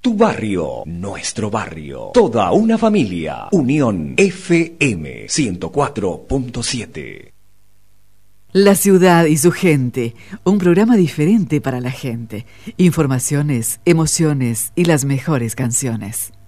Tu barrio, nuestro barrio. Toda una familia. Unión FM 104.7. La ciudad y su gente. Un programa diferente para la gente. Informaciones, emociones y las mejores canciones.